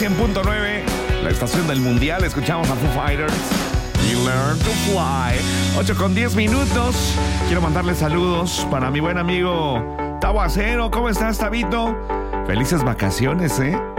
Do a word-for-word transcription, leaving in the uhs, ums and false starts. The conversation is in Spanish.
cien punto nueve, la estación del mundial. Escuchamos a Foo Fighters y Learn to Fly. ocho con diez minutos. Quiero mandarle saludos para mi buen amigo Tavo Acero. ¿Cómo estás, Tabito? Felices vacaciones, ¿eh?